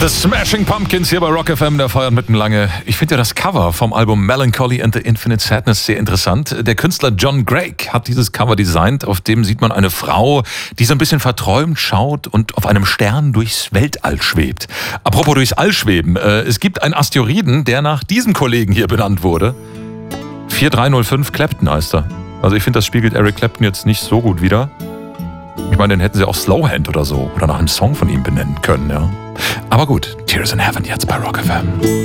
The Smashing Pumpkins hier bei Rock FM, der feiert mitten lange. Ich finde ja das Cover vom Album Melancholy and the Infinite Sadness sehr interessant. Der Künstler John Drake hat dieses Cover designt. Auf dem sieht man eine Frau, die so ein bisschen verträumt schaut und auf einem Stern durchs Weltall schwebt. Apropos durchs All schweben. Es gibt einen Asteroiden, der nach diesem Kollegen hier benannt wurde. 4305 Clapton heißt er. Also ich finde, das spiegelt Eric Clapton jetzt nicht so gut wider. Ich meine, den hätten sie auch Slowhand oder so oder nach einem Song von ihm benennen können, ja. Aber gut, Tears in Heaven jetzt bei Rock FM.